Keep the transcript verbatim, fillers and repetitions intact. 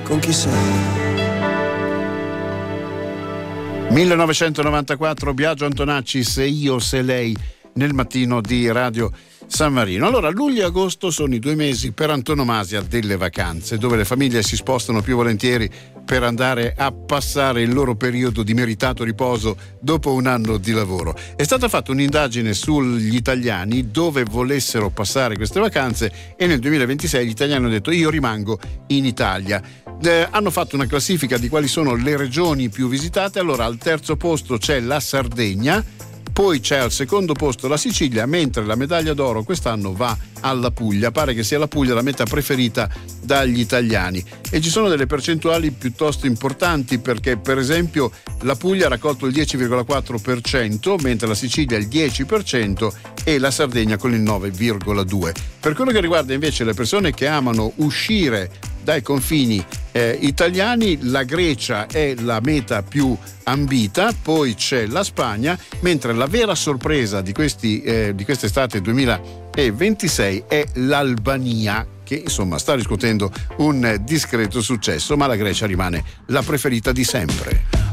con chi sei. millenovecentonovantaquattro, Biagio Antonacci, Se io se lei, nel mattino di Radio San Marino. Allora, luglio e agosto sono i due mesi per antonomasia delle vacanze, dove le famiglie si spostano più volentieri per andare a passare il loro periodo di meritato riposo dopo un anno di lavoro. È stata fatta un'indagine sugli italiani dove volessero passare queste vacanze e nel duemilaventisei gli italiani hanno detto: io rimango in Italia. Eh, hanno fatto una classifica di quali sono le regioni più visitate. Allora, al terzo posto c'è la Sardegna, poi c'è al secondo posto la Sicilia, mentre la medaglia d'oro quest'anno va alla Puglia. Pare che sia la Puglia la meta preferita dagli italiani e ci sono delle percentuali piuttosto importanti, perché per esempio la Puglia ha raccolto il dieci virgola quattro per cento, mentre la Sicilia il dieci per cento e la Sardegna con il nove virgola due per cento. Per quello che riguarda invece le persone che amano uscire dai confini eh, italiani, la Grecia è la meta più ambita, poi c'è la Spagna, mentre la vera sorpresa di, questi, eh, di quest'estate duemilaventisei è l'Albania, che insomma sta riscuotendo un discreto successo, ma la Grecia rimane la preferita di sempre.